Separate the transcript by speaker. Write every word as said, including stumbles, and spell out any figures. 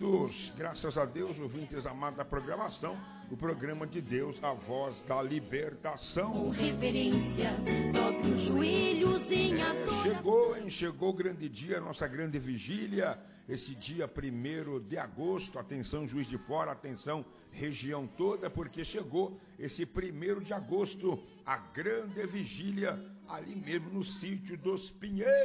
Speaker 1: Amados, graças a Deus, ouvintes amados da programação, o programa de Deus, a voz da libertação.
Speaker 2: Com reverência, dobre os joelhos em
Speaker 1: é,
Speaker 2: adoração.
Speaker 1: Chegou, hein? Chegou o grande dia, nossa grande vigília, esse dia primeiro de agosto. Atenção, Juiz de Fora, atenção, região toda, porque chegou esse primeiro de agosto, a grande vigília, ali mesmo no sítio dos Pinheiros.